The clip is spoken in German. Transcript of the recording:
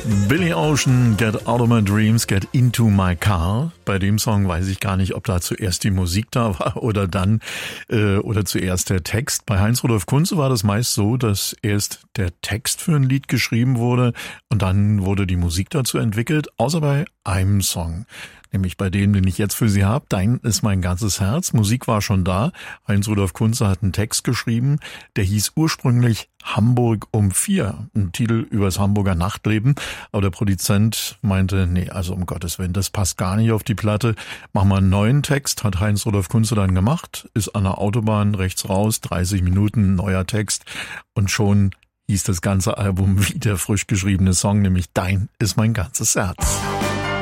Billy Ocean, Get Out of My Dreams, Get Into My Car. Bei dem Song weiß ich gar nicht, ob da zuerst die Musik da war oder zuerst der Text. Bei Heinz Rudolf Kunze war das meist so, dass erst der Text für ein Lied geschrieben wurde und dann wurde die Musik dazu entwickelt, außer bei einem Song. Nämlich bei dem, den ich jetzt für Sie habe. Dein ist mein ganzes Herz. Musik war schon da. Heinz Rudolf Kunze hat einen Text geschrieben, der hieß ursprünglich Hamburg um 4. Ein Titel übers Hamburger Nachtleben. Aber der Produzent meinte, nee, also um Gottes Willen, das passt gar nicht auf die Platte. Mach mal einen neuen Text, hat Heinz Rudolf Kunze dann gemacht. Ist an der Autobahn rechts raus, 30 Minuten, neuer Text. Und schon hieß das ganze Album wie der frisch geschriebene Song, nämlich Dein ist mein ganzes Herz.